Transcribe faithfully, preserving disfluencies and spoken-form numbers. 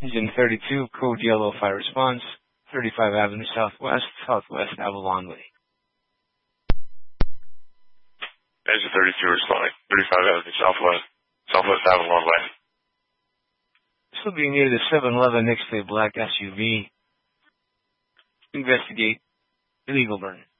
Engine thirty-two, code yellow, fire response, thirty-five Avenue Southwest, Southwest Avalon Way. Engine thirty-two responding, thirty-five Avenue Southwest, Southwest Avalon Way. This will be near the seven eleven next to a black S U V. Investigate illegal burn.